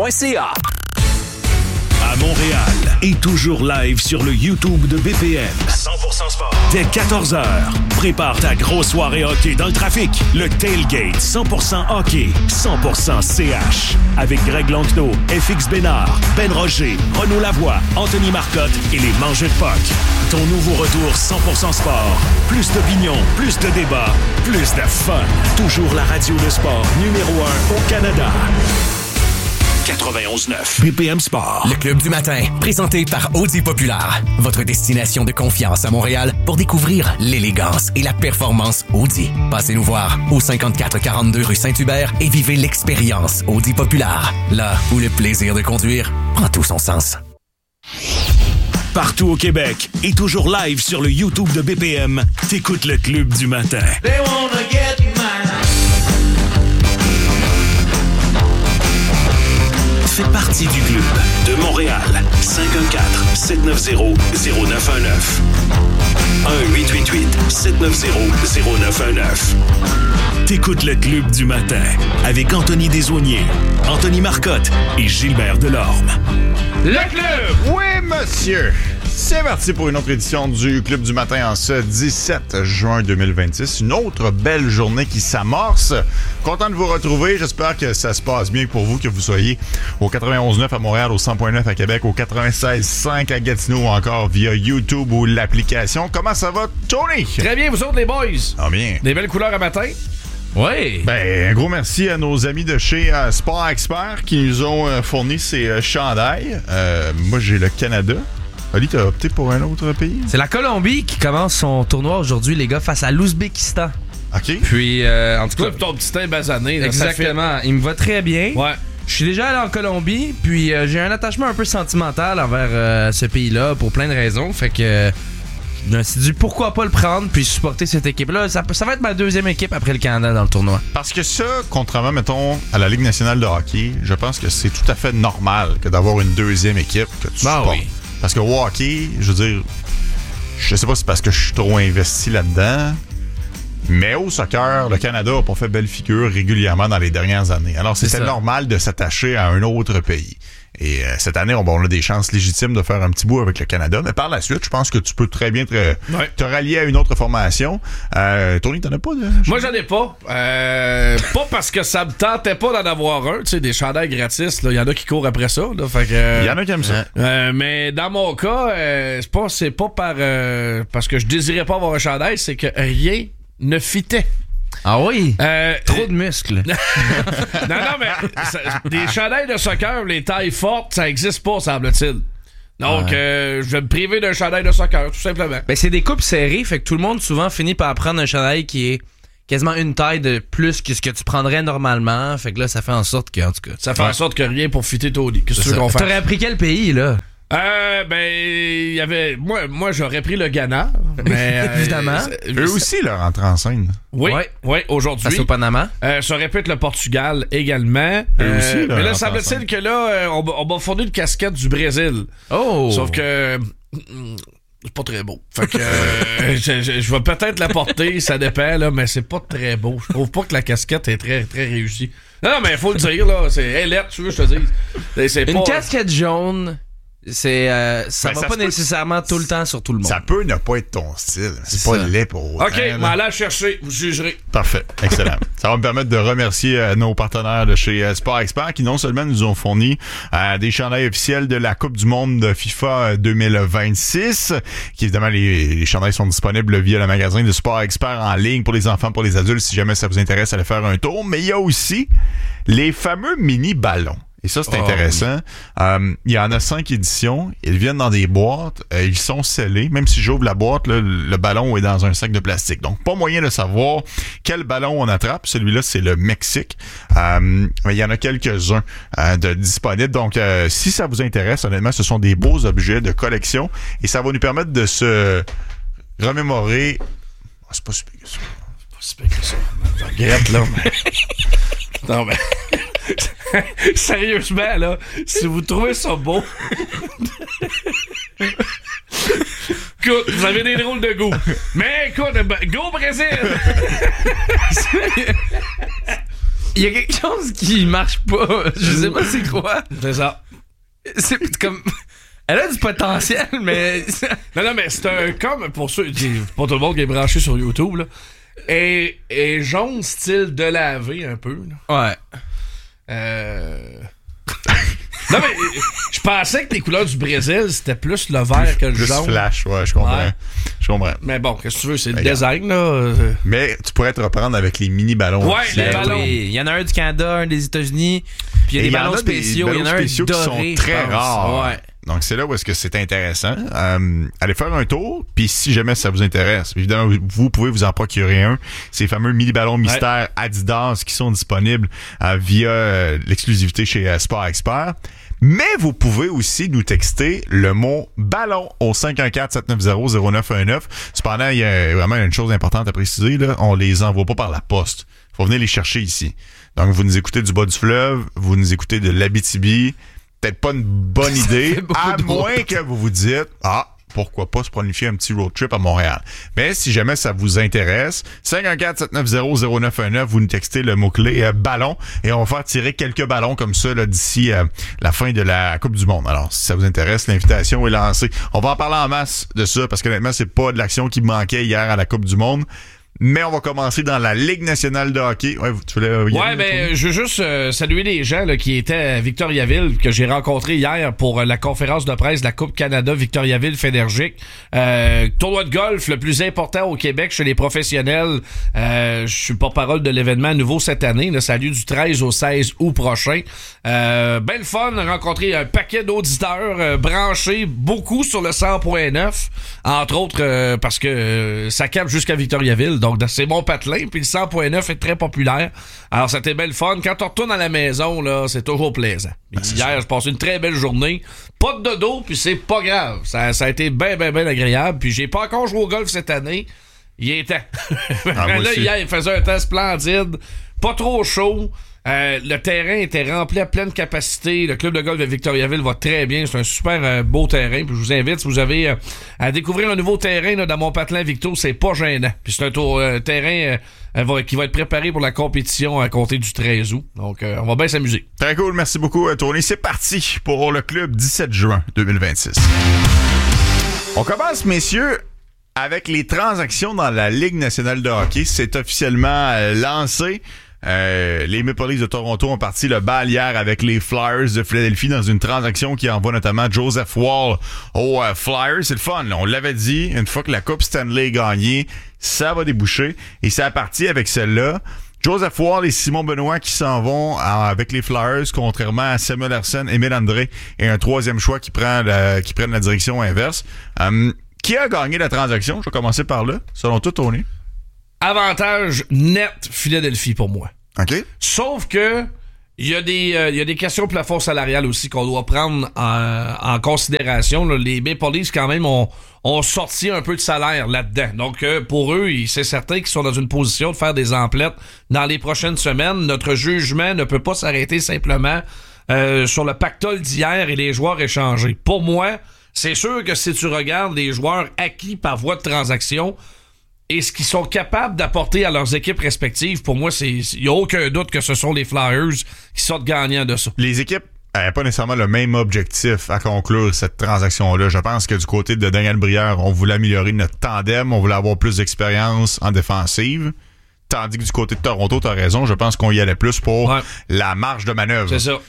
À Montréal et toujours live sur le YouTube de BPM. 100% sport. Dès 14h, prépare ta grosse soirée hockey dans le trafic. Le Tailgate 100% hockey, 100% CH. Avec Greg Longueneau, FX Bénard, Ben Roger, Renaud Lavoie, Anthony Marcotte et les Mangeux de Puck. Ton nouveau retour 100% sport. Plus d'opinions, plus de débats, plus de fun. Toujours la radio de sport numéro 1 au Canada. 91.9 BPM Sport. Le Club du matin, présenté par Audi Populaire. Votre destination de confiance à Montréal pour découvrir l'élégance et la performance Audi. Passez nous voir au 5442 rue Saint-Hubert et vivez l'expérience Audi Populaire. Là où le plaisir de conduire prend tout son sens. Partout au Québec et toujours live sur le YouTube de BPM, t'écoutes le Club du matin. They wanna get mine. Fais partie du club de Montréal. 514-790-0919. 1-888-790-0919. T'écoutes le Club du matin avec Anthony Desaulniers, Anthony Marcotte et Gilbert Delorme. Le club! Oui, monsieur! C'est parti pour une autre édition du Club du matin en ce 17 juin 2026. Une autre belle journée qui s'amorce. Content de vous retrouver. J'espère que ça se passe bien pour vous, que vous soyez au 91.9 à Montréal, au 100.9 à Québec, au 96.5 à Gatineau ou encore via YouTube ou l'application. Comment ça va, Tony? Très bien, vous autres, les boys. Ah bien. Des belles couleurs à matin. Oui. Ben, un gros merci à nos amis de chez Sport Expert qui nous ont fourni ces chandails. Moi, j'ai le Canada. Ali, t'as opté pour un autre pays? C'est la Colombie qui commence son tournoi aujourd'hui, les gars, face à l'Ouzbékistan. OK. Puis, en tout cas... Toi, ton petit teint basané. Là, exactement. Il me va très bien. Ouais. Je suis déjà allé en Colombie, puis j'ai un attachement un peu sentimental envers ce pays-là pour plein de raisons. Fait que je me suis dit pourquoi pas le prendre puis supporter cette équipe-là. Ça va être ma deuxième équipe après le Canada dans le tournoi. Parce que ça, contrairement, mettons, à la Ligue nationale de hockey, je pense que c'est tout à fait normal que d'avoir une deuxième équipe que tu supportes. Oui. Parce que au hockey, je veux dire, je sais pas si c'est parce que je suis trop investi là-dedans, mais au soccer, le Canada n'a pas fait belle figure régulièrement dans les dernières années. Alors, c'était normal de s'attacher à un autre pays. Et cette année, on a des chances légitimes de faire un petit bout avec le Canada. Mais par la suite, je pense que tu peux très bien te rallier à une autre formation. Tony, t'en as pas de... Moi, j'en ai pas. Pas parce que ça me tentait pas d'en avoir un. Tu sais, des chandails gratis, il y en a qui courent après ça. Là, fait que, y en a qui aiment ça. Mais dans mon cas, c'est pas parce que je désirais pas avoir un chandail, c'est que rien ne fitait. Ah oui? Trop de muscles. non, mais des chandails de soccer, les tailles fortes, ça existe pas, semble-t-il. Donc, je vais me priver d'un chandail de soccer, tout simplement. Ben, c'est des coupes serrées, fait que tout le monde souvent finit par prendre un chandail qui est quasiment une taille de plus que ce que tu prendrais normalement. Fait que là, ça fait en sorte que, en tout cas... Ça fait en sorte que rien pour fitter Tony. Qu'est-ce que tu veux qu'on fasse? T'aurais appris quel pays, là? Il y avait... Moi, j'aurais pris le Ghana. Mais, évidemment. Eux aussi, leur entrée en scène. Oui, aujourd'hui. Face au Panama. Ça aurait pu être le Portugal également. Eux aussi, mais là, semble-t-il que là, on m'a fourni une casquette du Brésil. Oh! Sauf que... c'est pas très beau. Fait que je vais peut-être la porter, ça dépend, là, mais c'est pas très beau. Je trouve pas que la casquette est très, très réussie. Non, mais il faut le dire, là. C'est lettre, tu veux, je te dis. Une casquette jaune... ça va pas nécessairement tout le temps sur tout le monde. Ça peut ne pas être ton style. C'est pas laid pour autant. OK, mais allez chercher, vous jugerez. Parfait, excellent. Ça va me permettre de remercier nos partenaires de chez Sport Expert qui non seulement nous ont fourni des chandails officiels de la Coupe du monde de FIFA 2026, qui évidemment les chandails sont disponibles via le magasin de Sport Expert en ligne pour les enfants, pour les adultes, si jamais ça vous intéresse, allez faire un tour. Mais il y a aussi les fameux mini-ballons. Et ça, c'est intéressant. Il y en a 5 éditions. Ils viennent dans des boîtes. Ils sont scellés. Même si j'ouvre la boîte, là, le ballon est dans un sac de plastique. Donc, pas moyen de savoir quel ballon on attrape. Celui-là, c'est le Mexique. Mais il y en a quelques-uns de disponibles. Donc, si ça vous intéresse, honnêtement, ce sont des beaux objets de collection. Et ça va nous permettre de se remémorer... c'est pas super que ça. C'est pas super que ça. Je regrette, là, mais... Non, mais... Sérieusement, là, si vous trouvez ça beau... Écoute, vous avez des drôles de goût. Mais écoute, go Brésil! Il y a quelque chose qui marche pas. Je sais pas c'est quoi. C'est ça. C'est comme... Elle a du potentiel, mais... Non, mais c'est un... Comme pour ceux... Pas tout le monde qui est branché sur YouTube, là. Et jaune style de laver un peu, là. Ouais. Non, mais je pensais que les couleurs du Brésil, c'était plus le vert que le plus jaune. flash, ouais, je comprends. Ouais. Je comprends. Mais bon, qu'est-ce que tu veux, c'est le Regarde. design, là. Mais tu pourrais te reprendre avec les mini-ballons. Ouais, les Ben ballons. oui. Il y en a un du Canada, un des États-Unis, puis il y a Et des ballons spéciaux. Il y en a un spéciaux qui doré, sont très je pense. rares. Ouais. Donc, c'est là où est-ce que c'est intéressant. Allez faire un tour, puis si jamais ça vous intéresse, évidemment, vous pouvez vous en procurer un. Ces fameux mini-ballons mystères Adidas qui sont disponibles via l'exclusivité chez Sport Expert. Mais vous pouvez aussi nous texter le mot ballon au 514-790-0919. Cependant, il y a vraiment une chose importante à préciser, là. On les envoie pas par la poste. Faut venir les chercher ici. Donc, vous nous écoutez du bas du fleuve, vous nous écoutez de l'Abitibi. Peut-être pas une bonne idée, à moins que vous vous dites, pourquoi pas se planifier un petit road trip à Montréal. Mais si jamais ça vous intéresse, 514-790-0919, vous nous textez le mot-clé ballon et on va faire tirer quelques ballons comme ça là, d'ici la fin de la Coupe du Monde. Alors, si ça vous intéresse, l'invitation est lancée. On va en parler en masse de ça parce qu'honnêtement, c'est pas de l'action qui manquait hier à la Coupe du Monde. Mais on va commencer dans la Ligue nationale de hockey. Ouais, tu voulais y aller, Ben, je veux juste saluer les gens là, qui étaient à Victoriaville, que j'ai rencontrés hier pour la conférence de presse de la Coupe Canada Victoriaville Fédergique. Tournoi de golf le plus important au Québec chez les professionnels. Je suis porte-parole de l'événement à nouveau cette année. Là, ça a lieu du 13 au 16 août prochain. Ben le fun, rencontrer un paquet d'auditeurs branchés, beaucoup sur le 100.9, entre autres parce que ça capte jusqu'à Victoriaville. Donc, c'est mon patelin, puis le 100.9 est très populaire. Alors, c'était belle fun. Quand on retourne à la maison, là, c'est toujours plaisant. Hier, j'ai passé une très belle journée. Pas de dodo, puis c'est pas grave. Ça a été bien agréable. Puis j'ai pas encore joué au golf cette année. Il est temps. Là, hier, il faisait un temps splendide. Pas trop chaud. Le terrain était rempli à pleine capacité. Le club de golf de Victoriaville va très bien. C'est un super beau terrain. Puis je vous invite, si vous avez à découvrir un nouveau terrain là, dans mon patelin Victo, c'est pas gênant. Puis c'est un terrain qui va être préparé pour la compétition à compter du 13 août. Donc, on va bien s'amuser. Très cool. Merci beaucoup, Tony. C'est parti pour le club 17 juin 2026. On commence, messieurs, avec les transactions dans la Ligue nationale de hockey. C'est officiellement lancé. Les Maple Leafs de Toronto ont parti le bal hier avec les Flyers de Philadelphie dans une transaction qui envoie notamment Joseph Woll aux Flyers. C'est le fun, là. On l'avait dit, une fois que la Coupe Stanley est gagnée, ça va déboucher. Et c'est parti avec celle-là. Joseph Woll et Simon Benoît qui s'en vont avec les Flyers, contrairement à Samuel Ersson, Émile André et un troisième choix qui prennent la direction inverse. Qui a gagné la transaction? Je vais commencer par là. Selon toi, Tony? Avantage net Philadelphie pour moi. OK. Sauf que il y a des questions de plafond salarial aussi qu'on doit prendre en considération. Là. Les Maple Leafs, quand même, ont sorti un peu de salaire là-dedans. Donc, pour eux, c'est certain qu'ils sont dans une position de faire des emplettes dans les prochaines semaines. Notre jugement ne peut pas s'arrêter simplement sur le pactole d'hier et les joueurs échangés. Pour moi, c'est sûr que si tu regardes les joueurs acquis par voie de transaction et ce qu'ils sont capables d'apporter à leurs équipes respectives, pour moi, il n'y a aucun doute que ce sont les Flyers qui sortent gagnants de ça. Les équipes n'avaient pas nécessairement le même objectif à conclure cette transaction-là. Je pense que du côté de Daniel Brière, on voulait améliorer notre tandem, on voulait avoir plus d'expérience en défensive. Tandis que du côté de Toronto, t'as raison, je pense qu'on y allait plus pour la marge de manœuvre. C'est ça.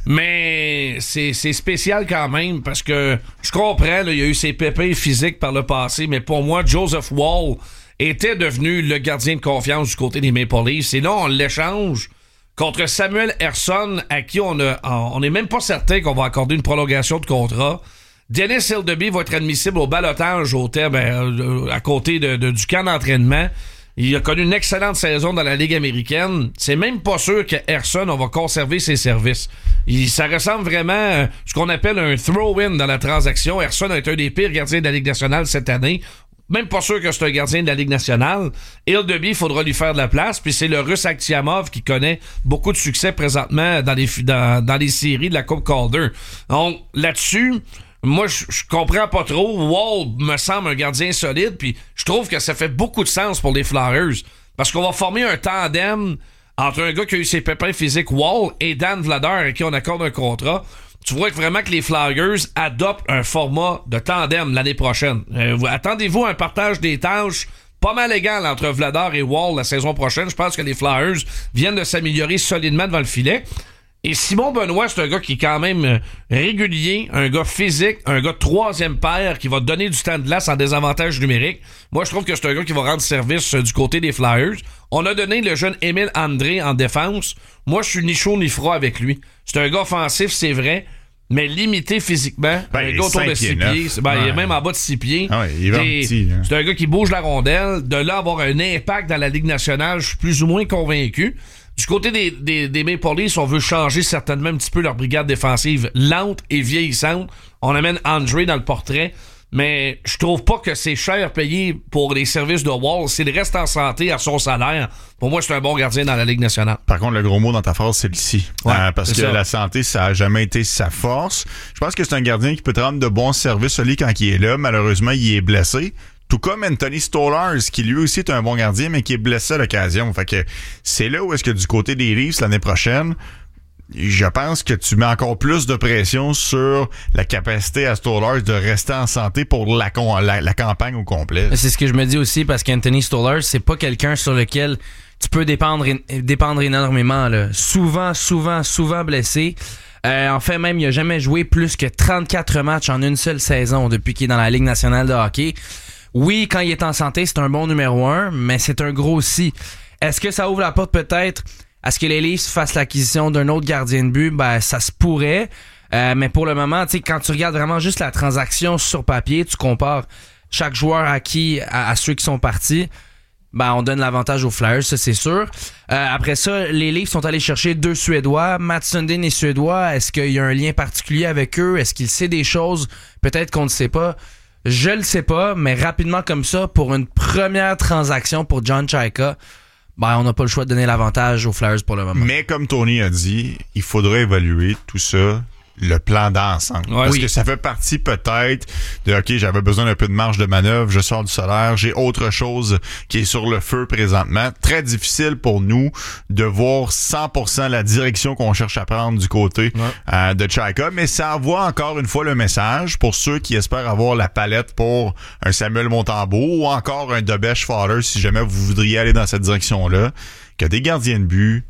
Mais c'est spécial quand même parce que je comprends, là, il y a eu ses pépins physiques par le passé, mais pour moi, Joseph Woll était devenu le gardien de confiance du côté des Maple Leafs. Et là, on l'échange contre Samuel Ersson, à qui on n'est même pas certain qu'on va accorder une prolongation de contrat. Dennis Hildeby va être admissible au ballottage au terme à côté du camp d'entraînement. Il a connu une excellente saison dans la Ligue américaine. C'est même pas sûr que Ersson, on va conserver ses services. Ça ressemble vraiment à ce qu'on appelle un throw-in dans la transaction. Ersson a été un des pires gardiens de la Ligue nationale cette année. Même pas sûr que c'est un gardien de la Ligue nationale. Hildeby, il faudra lui faire de la place. Puis c'est le Russe Akhtiamov qui connaît beaucoup de succès présentement dans les séries de la Coupe Calder. Donc, là-dessus, moi, je comprends pas trop. Woll me semble un gardien solide. Puis je trouve que ça fait beaucoup de sens pour les Flyers. Parce qu'on va former un tandem entre un gars qui a eu ses pépins physiques, Wall, et Dan Vladar, à qui on accorde un contrat, tu vois que vraiment que les Flyers adoptent un format de tandem l'année prochaine. Attendez-vous un partage des tâches pas mal égal entre Vladar et Wall la saison prochaine. Je pense que les Flyers viennent de s'améliorer solidement devant le filet. Et Simon Benoît, c'est un gars qui est quand même régulier, un gars physique, un gars de troisième paire qui va te donner du temps de glace en désavantage numérique. Moi, je trouve que c'est un gars qui va rendre service du côté des Flyers. On a donné le jeune Émile André en défense. Moi, je suis ni chaud ni froid avec lui. C'est un gars offensif, c'est vrai, mais limité physiquement. Un gars autour de 6 pieds. Il est même en bas de 6 pieds. Ah ouais, il est petit, hein. C'est un gars qui bouge la rondelle. De là, avoir un impact dans la Ligue nationale, je suis plus ou moins convaincu. Du côté des Maple Leafs, on veut changer certainement un petit peu leur brigade défensive lente et vieillissante. On amène André dans le portrait, mais je trouve pas que c'est cher payé pour les services de Wall. S'il reste en santé à son salaire, pour moi, c'est un bon gardien dans la Ligue nationale. Par contre, le gros mot dans ta phrase, c'est le si. Ouais, parce que la santé, ça a jamais été sa force. Je pense que c'est un gardien qui peut te rendre de bons services, Oli, quand il est là. Malheureusement, il est blessé. Tout comme Anthony Stolarz, qui lui aussi est un bon gardien, mais qui est blessé à l'occasion. Fait que c'est là où est-ce que du côté des Leafs, l'année prochaine, je pense que tu mets encore plus de pression sur la capacité à Stolarz de rester en santé pour la campagne au complet. C'est ce que je me dis aussi, parce qu'Anthony Stolarz, c'est pas quelqu'un sur lequel tu peux dépendre énormément, là. Souvent blessé. En fait, même, il a jamais joué plus que 34 matchs en une seule saison depuis qu'il est dans la Ligue nationale de hockey. Oui, quand il est en santé, c'est un bon numéro 1, mais c'est un gros si. Est-ce que ça ouvre la porte peut-être à ce que les Leafs fassent l'acquisition d'un autre gardien de but? Ben, ça se pourrait. Mais pour le moment, tu sais, quand tu regardes vraiment juste la transaction sur papier, tu compares chaque joueur à ceux qui sont partis, ben, on donne l'avantage aux Flyers, ça c'est sûr. Après ça, les Leafs sont allés chercher 2 Suédois. Mats Sundin est Suédois. Est-ce qu'il y a un lien particulier avec eux? Est-ce qu'il sait des choses? Peut-être qu'on ne sait pas. Je le sais pas, mais rapidement comme ça, pour une première transaction pour John Chayka, ben, on n'a pas le choix de donner l'avantage aux Flyers pour le moment. Mais comme Tony a dit, il faudrait évaluer tout ça, le plan d'ensemble. Ouais, Parce que ça fait partie peut-être de OK, j'avais besoin d'un peu de marge de manœuvre, je sors du salaire, j'ai autre chose qui est sur le feu présentement. Très difficile pour nous de voir 100% la direction qu'on cherche à prendre du côté de Chayka, mais ça envoie encore une fois le message pour ceux qui espèrent avoir la palette pour un Samuel Montembeault ou encore un Debèche Fowler si jamais vous voudriez aller dans cette direction-là, que des gardiens de but,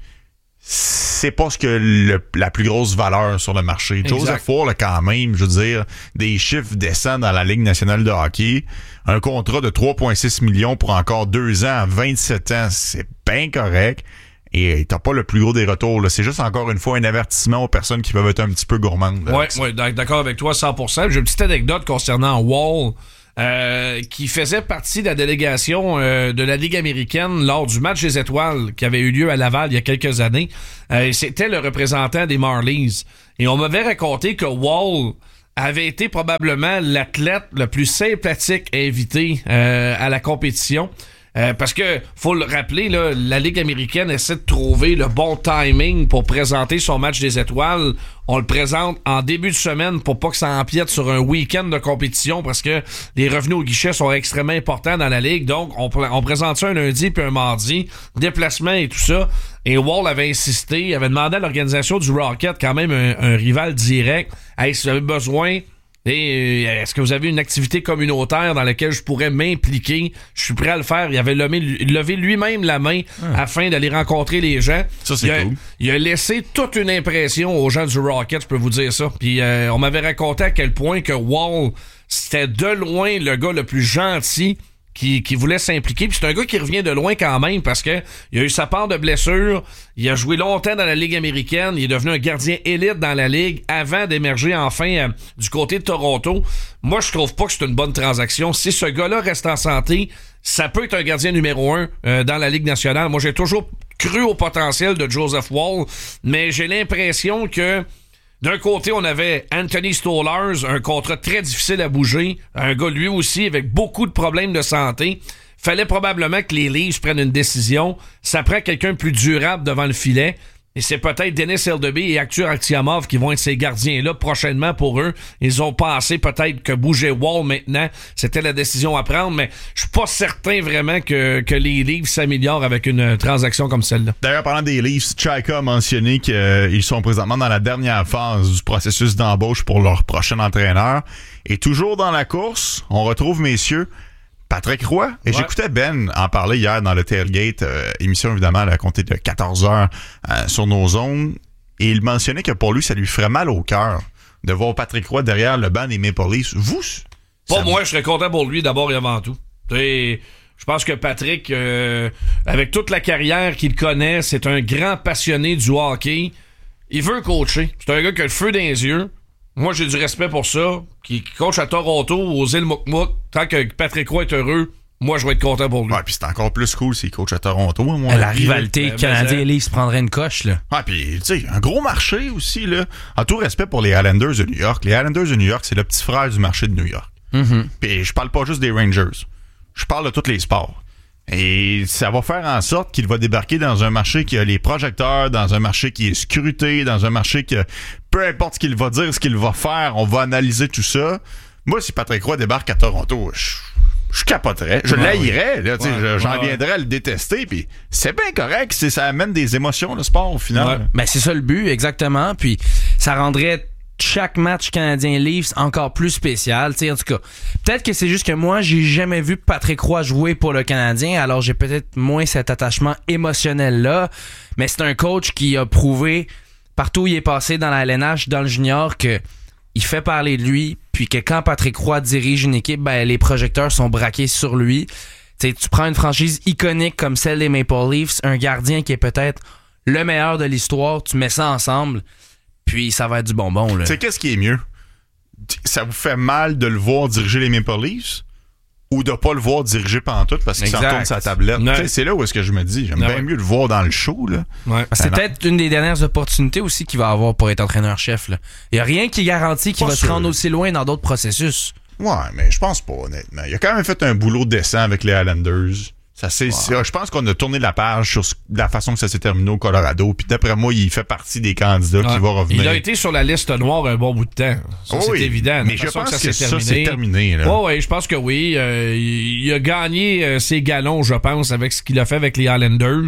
c'est pas ce que la plus grosse valeur sur le marché. Exact. Joseph Ford a quand même, je veux dire, des chiffres décents dans la Ligue nationale de hockey. Un contrat de 3,6 millions pour encore 2 ans à 27 ans, c'est bien correct. Et t'as pas le plus gros des retours, là. C'est juste encore une fois un avertissement aux personnes qui peuvent être un petit peu gourmandes. Ouais, d'accord avec toi 100%. J'ai une petite anecdote concernant Wall. Qui faisait partie de la délégation de la Ligue américaine lors du match des étoiles qui avait eu lieu à Laval il y a quelques années. C'était le représentant des Marlies. Et on m'avait raconté que Wall avait été probablement l'athlète le plus sympathique invité à la compétition. Parce que, faut le rappeler, là, la Ligue américaine essaie de trouver le bon timing pour présenter son match des étoiles. On le présente en début de semaine pour pas que ça empiète sur un week-end de compétition parce que les revenus au guichet sont extrêmement importants dans la Ligue. Donc, on présente ça un lundi puis un mardi, déplacement et tout ça. Et Wall avait insisté, il avait demandé à l'organisation du Rocket, quand même un rival direct, hey, si vous avez besoin... Et est-ce que vous avez une activité communautaire dans laquelle je pourrais m'impliquer? Je suis prêt à le faire. Il avait levé lui-même la main afin d'aller rencontrer les gens. Ça, c'est cool. Il a laissé toute une impression aux gens du Rocket, je peux vous dire ça. Puis on m'avait raconté à quel point que Wall, c'était de loin le gars le plus gentil qui voulait s'impliquer. Puis c'est un gars qui revient de loin quand même parce que il a eu sa part de blessures. Il a joué longtemps dans la Ligue américaine. Il est devenu un gardien élite dans la Ligue avant d'émerger enfin du côté de Toronto. Moi, je trouve pas que c'est une bonne transaction. Si ce gars-là reste en santé, ça peut être un gardien numéro 1 dans la Ligue nationale. Moi, j'ai toujours cru au potentiel de Joseph Wall, mais j'ai l'impression que d'un côté, on avait Anthony Stolarz, un contrat très difficile à bouger, un gars lui aussi avec beaucoup de problèmes de santé. Fallait probablement que les Leafs prennent une décision. Ça prend quelqu'un de plus durable devant le filet. Et c'est peut-être Dennis Eldeby et Artur Aksiamov qui vont être ces gardiens-là prochainement pour eux. Ils ont pensé peut-être que bouger Wall maintenant, c'était la décision à prendre, mais je suis pas certain vraiment que les Leafs s'améliorent avec une transaction comme celle-là. D'ailleurs, parlant des Leafs, Chaika a mentionné qu'ils sont présentement dans la dernière phase du processus d'embauche pour leur prochain entraîneur. Et toujours dans la course, on retrouve, messieurs, Patrick Roy. Et j'écoutais Ben en parler hier dans le Tailgate, émission évidemment à compter de 14h sur nos ondes. Et il mentionnait que pour lui, ça lui ferait mal au cœur de voir Patrick Roy derrière le banc des Maple Leafs. Vous? Pas moi, je serais content pour lui d'abord et avant tout. Je pense que Patrick, avec toute la carrière qu'il connaît, c'est un grand passionné du hockey. Il veut coacher. C'est un gars qui a le feu dans les yeux. Moi, j'ai du respect pour ça. Qui coach à Toronto, aux îles Moukmouk. Tant que Patrick Roy est heureux, moi, je vais être content pour lui. Ouais, puis c'est encore plus cool s'il coach à Toronto. Moi, la rivalité Canadien-Leafs prendrait une coche, là. Ouais, puis tu sais, un gros marché aussi, là. En tout respect pour les Islanders de New York. Les Islanders de New York, c'est le petit frère du marché de New York. Mm-hmm. Puis je parle pas juste des Rangers. Je parle de tous les sports. Et ça va faire en sorte qu'il va débarquer dans un marché qui a les projecteurs, dans un marché qui est scruté, dans un marché que peu importe ce qu'il va dire, ce qu'il va faire, on va analyser tout ça. Moi, si Patrick Roy débarque à Toronto, je capoterais. Je l'haïrais. Là, j'en viendrais à le détester. Puis c'est bien correct. Ça amène des émotions, le sport, au final. Ouais. Ben, c'est ça le but, exactement. Puis ça rendrait chaque match Canadien-Leafs encore plus spécial. T'sais, en tout cas, peut-être que c'est juste que moi, j'ai jamais vu Patrick Roy jouer pour le Canadien, alors j'ai peut-être moins cet attachement émotionnel-là. Mais c'est un coach qui a prouvé, partout où il est passé dans la LNH, dans le junior, que il fait parler de lui, puis que quand Patrick Roy dirige une équipe, ben, les projecteurs sont braqués sur lui. T'sais, tu prends une franchise iconique comme celle des Maple Leafs, un gardien qui est peut-être le meilleur de l'histoire, tu mets ça ensemble, puis ça va être du bonbon, là. Tu sais, qu'est-ce qui est mieux? Ça vous fait mal de le voir diriger les Maple Leafs ou de pas le voir diriger pantoute parce qu'il s'en tourne sa tablette? Ouais. C'est là où est-ce que je me dis, j'aime bien mieux le voir dans le show, là. Ouais. C'est peut-être une des dernières opportunités aussi qu'il va avoir pour être entraîneur-chef, là. Il y a rien qui garantit qu'il va se rendre aussi loin dans d'autres processus. Ouais, mais je pense pas, honnêtement. Il a quand même fait un boulot décent avec les Islanders. Je pense qu'on a tourné la page sur la façon que ça s'est terminé au Colorado. Puis d'après moi, il fait partie des candidats qui vont revenir. Il a été sur la liste noire un bon bout de temps. Ça, c'est évident. Mais je pense que ça, c'est terminé. Oui, je pense que oui. Il a gagné ses galons, je pense, avec ce qu'il a fait avec les Islanders.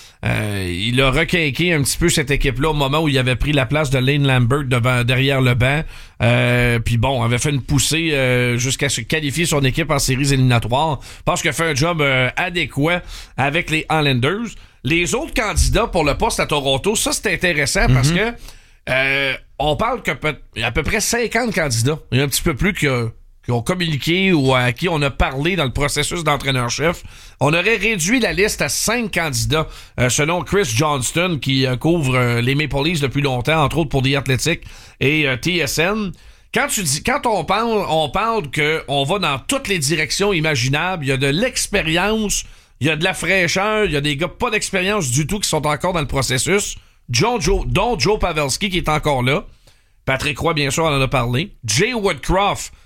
Il a requinqué un petit peu cette équipe-là au moment où il avait pris la place de Lane Lambert derrière le banc. Puis bon, avait fait une poussée jusqu'à se qualifier son équipe en séries éliminatoires. Je pense qu'il a fait un job adéquat avec les Islanders. Les autres candidats pour le poste à Toronto, ça c'est intéressant parce que on parle qu'il y a à peu près 50 candidats. Il y a un petit peu plus qui ont communiqué ou à qui on a parlé dans le processus d'entraîneur-chef. On aurait réduit la liste à 5 candidats, selon Chris Johnston, qui couvre les Maple Leafs depuis longtemps, entre autres pour The Athletic et TSN. Quand on parle qu'on va dans toutes les directions imaginables, il y a de l'expérience, il y a de la fraîcheur, il y a des gars pas d'expérience du tout qui sont encore dans le processus, dont Joe Pavelski qui est encore là. Patrick Roy, bien sûr, on en a parlé. Jay Woodcroft,